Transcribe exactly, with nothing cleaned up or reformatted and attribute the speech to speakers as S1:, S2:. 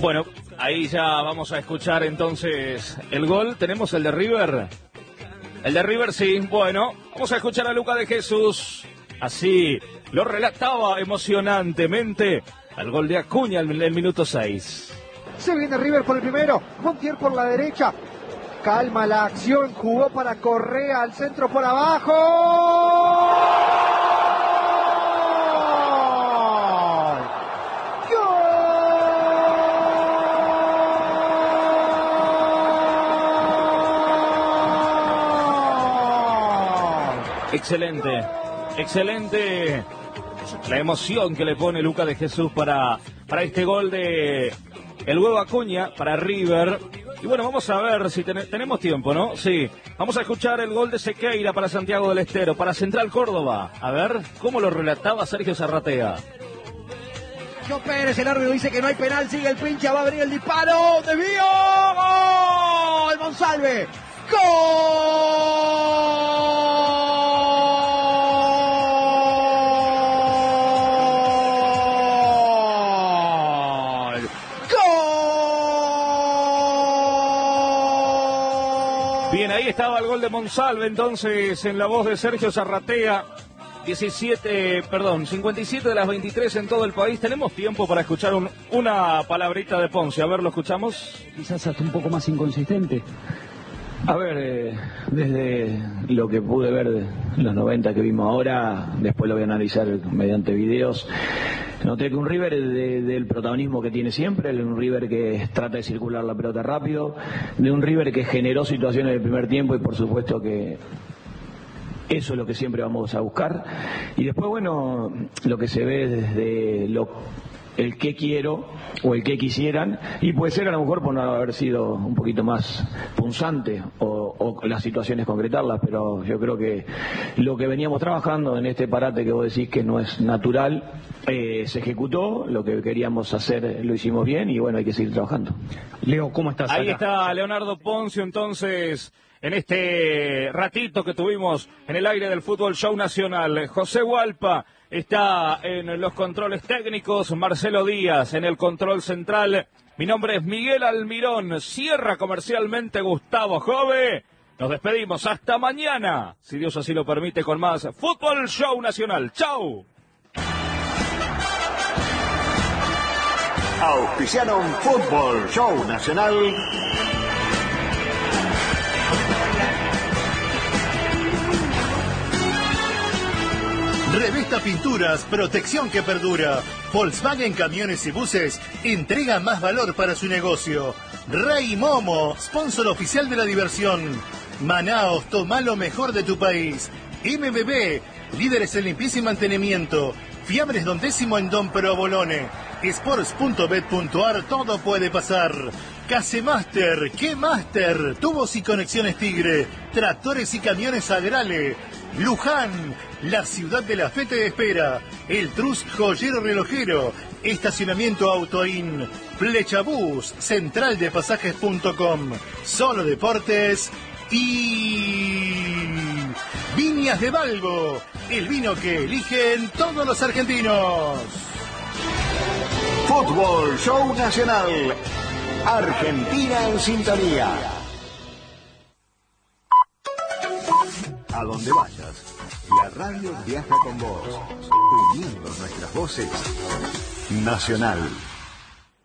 S1: Bueno, ahí ya vamos a escuchar entonces el gol. ¿Tenemos el de River? El de River, sí. Bueno, vamos a escuchar a Lucas de Jesús. Así lo relataba emocionantemente al gol de Acuña en el minuto seis.
S2: Se viene River por el primero, Montiel por la derecha. Calma la acción, jugó para Correa al centro por abajo.
S1: Excelente, excelente la emoción que le pone Lucas de Jesús para, para este gol de el huevo Acuña para River. Y bueno, vamos a ver si ten, tenemos tiempo, ¿no? Sí, vamos a escuchar el gol de Sequeira para Santiago del Estero, para Central Córdoba. A ver, ¿cómo lo relataba Sergio Zarratea?
S3: Yo Pérez, el árbitro dice que no hay penal, sigue el pincha, va a venir el disparo, desvío, ¡gol! Monsalve, ¡gol!
S1: Bien, ahí estaba el gol de Monsalve, entonces, en la voz de Sergio Zarratea. diecisiete, perdón, cincuenta y siete de las veintitrés en todo el país. Tenemos tiempo para escuchar un, una palabrita de Ponce. A ver, ¿lo escuchamos?
S4: Quizás hasta un poco más inconsistente.
S5: A ver, eh, desde lo que pude ver de los noventa que vimos ahora, después lo voy a analizar mediante videos, noté que un River de, del protagonismo que tiene siempre, de un River que trata de circular la pelota rápido, de un River que generó situaciones del primer tiempo y por supuesto que eso es lo que siempre vamos a buscar. Y después, bueno, lo que se ve desde lo el que quiero o el que quisieran, y puede ser a lo mejor por no haber sido un poquito más punzante o, o las situaciones concretarlas, pero yo creo que lo que veníamos trabajando en este parate que vos decís que no es natural, eh, se ejecutó, lo que queríamos hacer lo hicimos bien y bueno, hay que seguir trabajando.
S4: Leo, ¿cómo estás?
S1: Ahí
S4: acá?
S1: está Leonardo Poncio, entonces, en este ratito que tuvimos en el aire del Fútbol Show Nacional. José Hualpa está en los controles técnicos, Marcelo Díaz en el control central. Mi nombre es Miguel Almirón. Cierra comercialmente Gustavo Jove. Nos despedimos hasta mañana, si Dios así lo permite, con más Fútbol Show Nacional. ¡Chau!
S6: Auspiciaron Fútbol Show Nacional. Revista Pinturas, protección que perdura. Volkswagen Camiones y Buses entrega más valor para su negocio. Rey Momo, sponsor oficial de la diversión. Manaos, toma lo mejor de tu país. M B B, líderes en limpieza y mantenimiento. Fiambres Don Décimo en Don Provolone. Sports punto bet punto ar, todo puede pasar. Casemaster, ¿qué Master? Tubos y conexiones Tigre. Tractores y camiones Agrale. Luján, la ciudad de la fe te espera. El Trus Joyero Relojero. Estacionamiento Autoin. Flechabús, central de pasajes punto com. Solo Deportes y Viñas de Valgo, el vino que eligen todos los argentinos. Fútbol Show Nacional. Argentina en sintonía. A donde vayas, la radio viaja con vos, uniendo nuestras voces. Nacional.